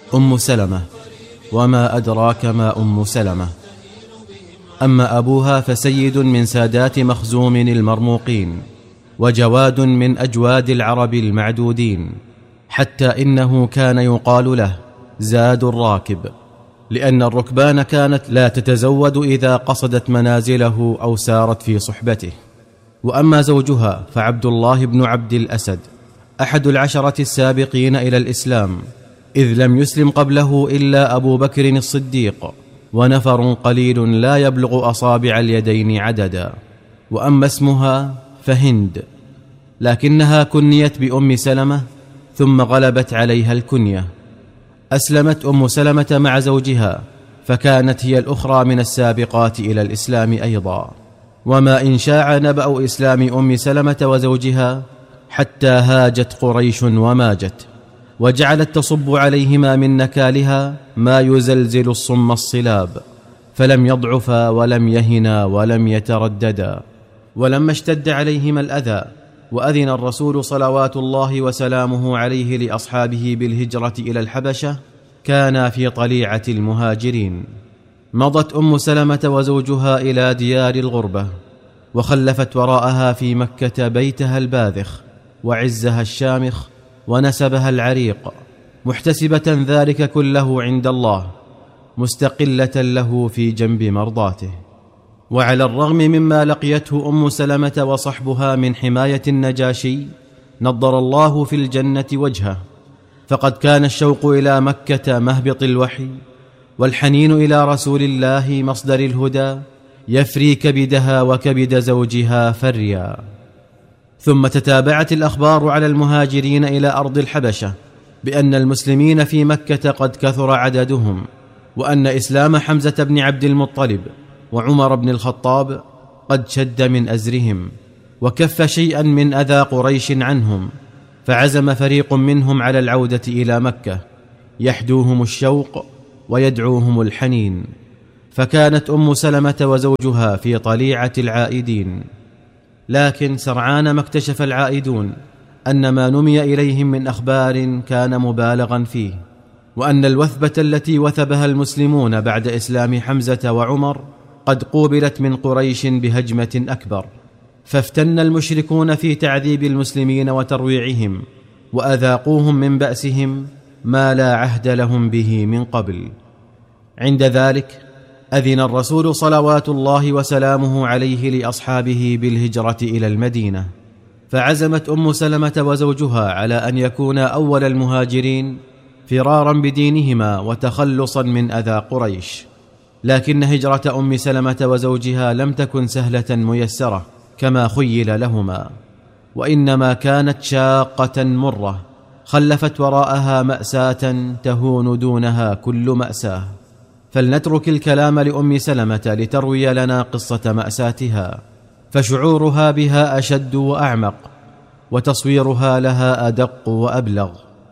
أم سلمة. وما أدراك ما أم سلمة. أما أبوها فسيد من سادات مخزوم المرموقين، وجواد من أجواد العرب المعدودين، حتى إنه كان يقال له زاد الراكب، لأن الركبان كانت لا تتزود إذا قصدت منازله أو سارت في صحبته. وأما زوجها فعبد الله بن عبد الأسد، أحد 10 السابقين إلى الإسلام، إذ لم يسلم قبله إلا أبو بكر الصديق ونفر قليل لا يبلغ أصابع اليدين عددا. وأما اسمها فهند، لكنها كنيت بأم سلمة ثم غلبت عليها الكنية. أسلمت أم سلمة مع زوجها، فكانت هي الأخرى من السابقات إلى الإسلام أيضا. وما إن شاع نبأ إسلام أم سلمة وزوجها حتى هاجت قريش وماجت، وجعلت تصب عليهما من نكالها ما يزلزل الصم الصلاب، فلم يضعفا ولم يهنا ولم يترددا. ولما اشتد عليهما الأذى وأذن الرسول صلوات الله وسلامه عليه لأصحابه بالهجرة إلى الحبشة، كانا في طليعة المهاجرين. مضت أم سلمة وزوجها إلى ديار الغربة، وخلفت وراءها في مكة بيتها الباذخ وعزها الشامخ ونسبها العريق، محتسبة ذلك كله عند الله، مستقلة له في جنب مرضاته. وعلى الرغم مما لقيته أم سلمة وصحبها من حماية النجاشي، نضر الله في الجنة وجهه، فقد كان الشوق إلى مكة مهبط الوحي، والحنين إلى رسول الله مصدر الهدى يفري كبدها وكبد زوجها فريا. ثم تتابعت الأخبار على المهاجرين إلى أرض الحبشة بأن المسلمين في مكة قد كثر عددهم، وأن إسلام حمزة بن عبد المطلب وعمر بن الخطاب قد شد من أزرهم وكف شيئا من أذى قريش عنهم، فعزم فريق منهم على العودة إلى مكة يحدوهم الشوق ويدعوهم الحنين. فكانت أم سلمة وزوجها في طليعة العائدين، لكن سرعان ما اكتشف العائدون أن ما نمي إليهم من أخبار كان مبالغا فيه، وأن الوثبة التي وثبها المسلمون بعد إسلام حمزة وعمر قد قوبلت من قريش بهجمة أكبر، فافتن المشركون في تعذيب المسلمين وترويعهم، وأذاقوهم من بأسهم ما لا عهد لهم به من قبل. عند ذلك أذن الرسول صلوات الله وسلامه عليه لأصحابه بالهجرة إلى المدينة، فعزمت أم سلمة وزوجها على أن يكونا أول المهاجرين فرارا بدينهما وتخلصا من أذى قريش. لكن هجرة أم سلمة وزوجها لم تكن سهلة ميسرة كما خيل لهما، وإنما كانت شاقة مرة، خلفت وراءها مأساة تهون دونها كل مأساة. فلنترك الكلام لأم سلمة لتروي لنا قصة مأساتها، فشعورها بها أشد وأعمق، وتصويرها لها أدق وأبلغ.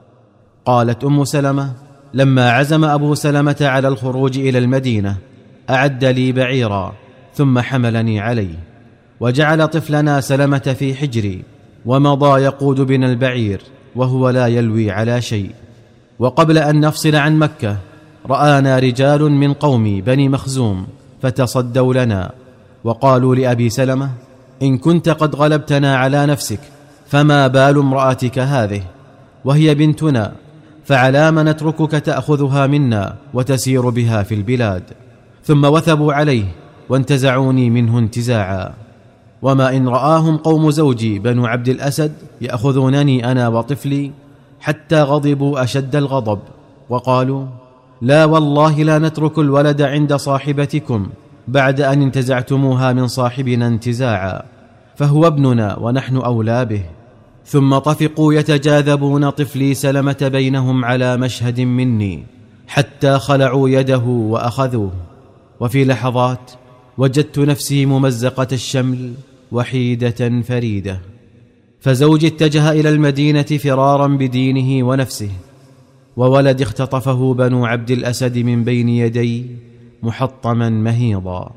قالت أم سلمة: لما عزم أبو سلمة على الخروج إلى المدينة أعد لي بعيرا ثم حملني عليه، وجعل طفلنا سلمة في حجري، ومضى يقود بنا البعير وهو لا يلوي على شيء. وقبل أن نفصل عن مكة رآنا رجال من قوم بني مخزوم فتصدوا لنا، وقالوا لأبي سلمة: إن كنت قد غلبتنا على نفسك فما بال امرأتك هذه وهي بنتنا، فعلام نتركك تأخذها منا وتسير بها في البلاد. ثم وثبوا عليه وانتزعوني منه انتزاعا. وما إن رآهم قوم زوجي بنو عبد الأسد يأخذونني أنا وطفلي حتى غضبوا أشد الغضب، وقالوا: لا والله لا نترك الولد عند صاحبتكم بعد أن انتزعتموها من صاحبنا انتزاعا، فهو ابننا ونحن أولى به. ثم طفقوا يتجاذبون طفلي سلمة بينهم على مشهد مني حتى خلعوا يده وأخذوه، وفي لحظات وجدت نفسي ممزقة الشمل وحيدة فريدة. فزوجي اتجه إلى المدينة فرارا بدينه ونفسه، وولد اختطفه بنو عبد الأسد من بين يدي محطما مهيضا.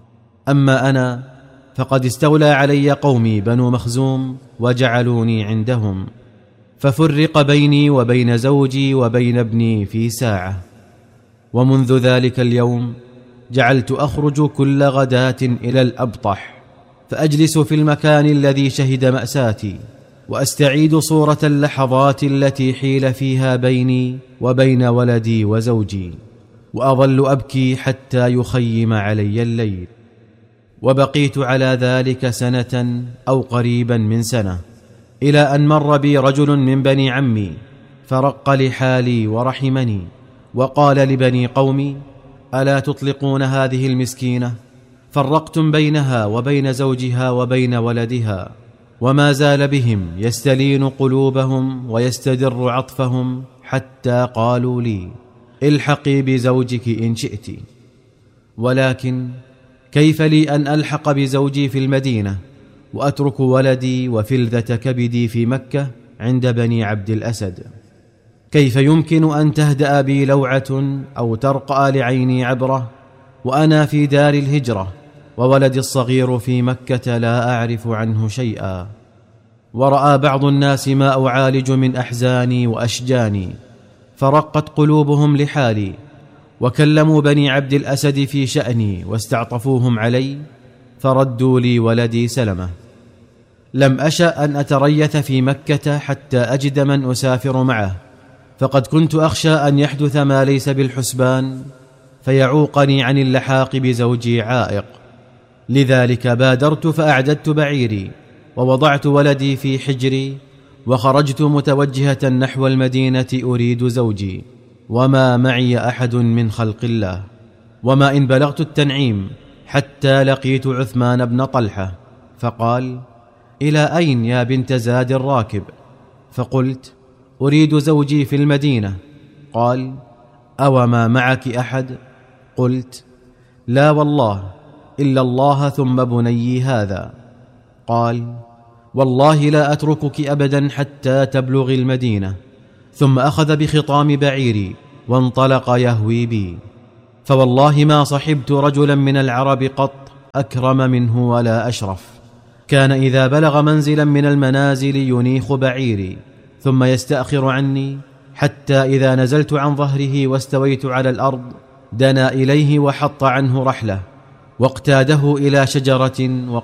أما أنا فقد استولى علي قومي بنو مخزوم وجعلوني عندهم، ففرق بيني وبين زوجي وبين ابني في ساعة. ومنذ ذلك اليوم جعلت أخرج كل غداة إلى الأبطح، فأجلس في المكان الذي شهد مأساتي، وأستعيد صورة اللحظات التي حيل فيها بيني وبين ولدي وزوجي، وأظل أبكي حتى يخيم علي الليل. وبقيت على ذلك سنة أو قريبا من سنة، إلى أن مر بي رجل من بني عمي فرق لحالي ورحمني، وقال لبني قومي: ألا تطلقون هذه المسكينة؟ فرقتم بينها وبين زوجها وبين ولدها، وما زال بهم يستلين قلوبهم ويستدر عطفهم، حتى قالوا لي: الحقي بزوجك إن شئت. ولكن كيف لي أن ألحق بزوجي في المدينة وأترك ولدي وفلذة كبدي في مكة عند بني عبد الأسد؟ كيف يمكن أن تهدأ بي لوعة أو ترقى لعيني عبرة وأنا في دار الهجرة، وولدي الصغير في مكة لا أعرف عنه شيئا؟ ورأى بعض الناس ما أعالج من أحزاني وأشجاني، فرقت قلوبهم لحالي، وكلموا بني عبد الأسد في شأني واستعطفوهم علي، فردوا لي ولدي سلمة. لم أشأ أن أتريث في مكة حتى أجد من أسافر معه، فقد كنت أخشى أن يحدث ما ليس بالحسبان فيعوقني عن اللحاق بزوجي عائق. لذلك بادرت فأعددت بعيري ووضعت ولدي في حجري، وخرجت متوجهة نحو المدينة أريد زوجي، وما معي أحد من خلق الله. وما إن بلغت التنعيم حتى لقيت عثمان بن طلحة، فقال: إلى أين يا بنت زاد الراكب؟ فقلت: أريد زوجي في المدينة. قال: أوما معك أحد؟ قلت: لا والله، إلا الله ثم بني هذا. قال: والله لا أتركك أبدا حتى تبلغ المدينة. ثم أخذ بخطام بعيري وانطلق يهوي بي، فوالله ما صحبت رجلا من العرب قط أكرم منه ولا أشرف. كان إذا بلغ منزلا من المنازل ينيخ بعيري ثم يستأخر عني، حتى إذا نزلت عن ظهره واستويت على الأرض دنا إليه وحط عنه رحله واقتاده إلى شجرة